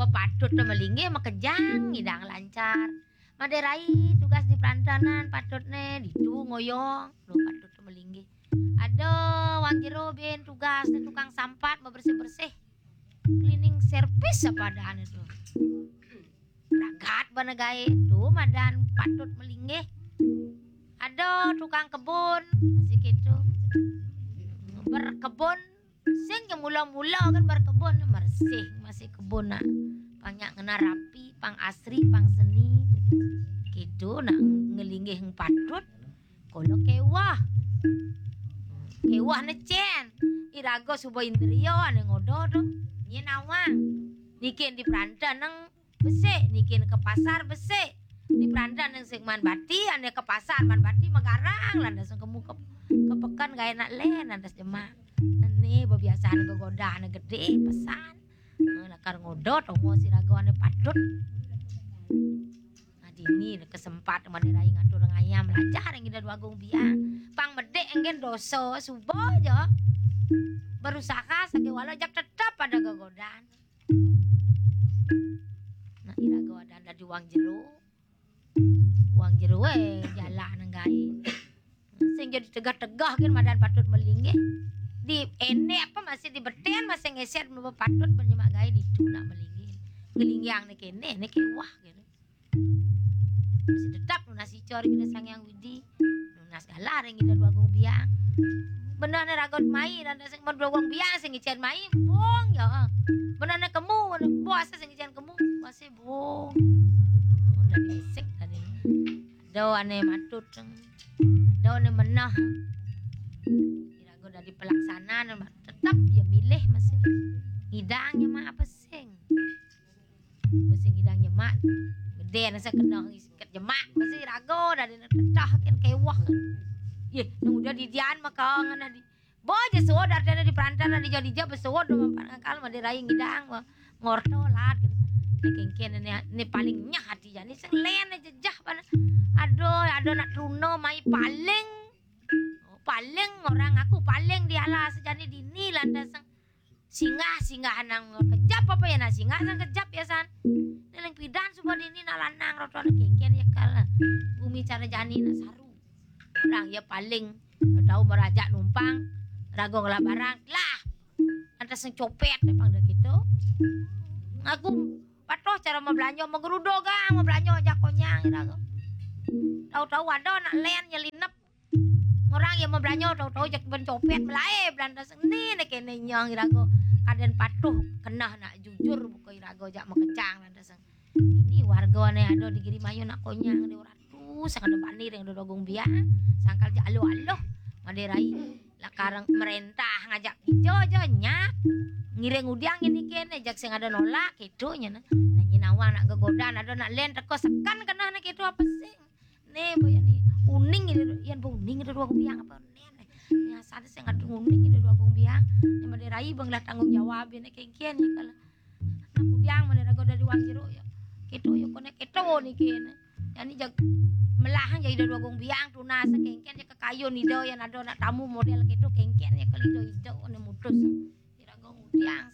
patut melingge makejang ngidang lancar. Maderai tugas di perantanan patutne ditu ngoyong do patut melingge. Ada wang jero ben tugas di tukang sampat bersih-bersih. Cleaning service apa adaan itu. Ragat bana gawe tu madan patut melingge. Ada tukang kebun masih gitu. Berkebun sing mula-mula kan berkebun bersih masih kebun nak. Banyak ngena rapi, pang asri, pang seni. Gitu nak ngelinggih patut. Kalau kewah. Kewah necen. Irago subo indriyo ane ngodo tu. Nye nawang. Nikin di perantan nang besek, nikin ke pasar besek. Di perantan nang segman bati ane ke pasar man bati magarang landas kemu ke pekan gaya nak len landas jemak. Ini kebiasaan kegodaan gede pesan. Lakar ngodot omo sirago ane patut. Nah dini kesempat manerai ngatur ngayam belajar yang kita duagung biang. Pang medek enggen doso subo aja. Berusaha sakit walau jak tetap pada kegodaan. Nah irago ada di uang jero. Uang jero jalan nenggai. Sing jadi tegah-tegah kan madan patut melingge. Di enek apa masih di beten masih ngeset menurut patut menyemak gaya di tuna melinggi ngelingyang nih kene nih kewah gitu masih tetap nasi cor kita sang yang widi nunas galar yang kita dua gong biang benar nih ragot mai dan sing dua gong biang sing ngicen mai bong ya benar nih kamu bos sing ngicen kamu masih bong udah disik tadi do ane matut do ane menah dari pelaksanaan tetap ya milih masih ngidangnya mah apa sing masih ngidangnya mak gede nasa kena isikat jemak masih rago dari tetah kan kewah kan ye nang udah di dian maka ngana di boje suwo dari di perantaran di jadi jab suwo do ngakal mah dirai ngidang mah ngorto lat gitu kengken ini paling nyah hati jani sing len jejah pana aduh nak truno mai paling orang aku paling dialah sejani dini landasang singa nang kejap apa ya na singa sang kejap ya san neleng pidan subuh dini na lanang roto na kengken ya kala bumi cara jani na saru orang ya paling tahu merajak numpang rago ngelah barang lah ada sing copet pang dah gitu aku patoh cara mau belanja mau gerudo gang mau belanja jakonyang rago tahu ada nak len nyelinep orang yang mau belanja tahu jak bencopet belai belanda seni nek kene nyang irago kaden patuh kena nak jujur buka irago jak mau kencang belanda sang ini warga ane ada di Girimayu nak konyang di oratu sang ada banir yang dodogong biang sangkal jak alo maderai lah karang merentah ngajak ijo nyak ngireng udiang ini kene jak sing ada nolak gitu nya na nyinawa nak gegodan ada nak len teko sekan kena nak itu apa sih ne boya ni uning ini yan uning itu dua biang apa nen ya sate sing ada uning itu dua biang yang maderai bang lah tanggung jawab ini kengkian ya kalau nak udiang mana rago dari wang jero ya gitu ya konek itu nih kene yani jag melahan jadi dua biang tuna sekengkian ya ke kayu nih do yang ada nak tamu model gitu kengkian ya kalau itu nih mutus rago udiang